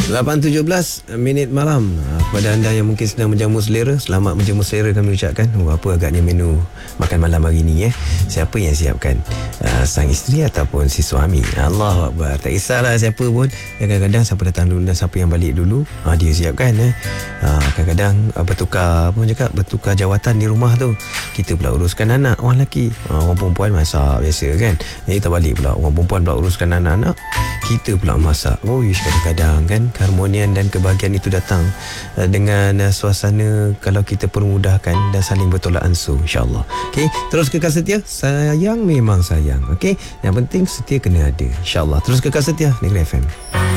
8.17 minit malam. Kepada anda yang mungkin sedang menjamu selera, selamat menjamu selera kami ucapkan. Apa agaknya menu makan malam hari ni Siapa yang siapkan? Sang isteri ataupun si suami? Allahu Akbar. Tak kisahlah siapa pun. Kadang-kadang siapa datang dulu dan siapa yang balik dulu, dia siapkan. Kadang-kadang bertukar jawatan di rumah tu. Kita pula uruskan anak, orang lelaki, orang perempuan masak biasa kan. Kita balik pula, orang perempuan pula uruskan anak-anak, kita pula masak. Kadang-kadang kan keharmonian dan kebahagiaan itu datang dengan suasana kalau kita permudahkan dan saling bertolak ansur, insyaAllah. Okay, terus kekal setia. Sayang memang sayang. Okay, yang penting setia kena ada, insyaAllah. Terus kekal setia Negeri FM.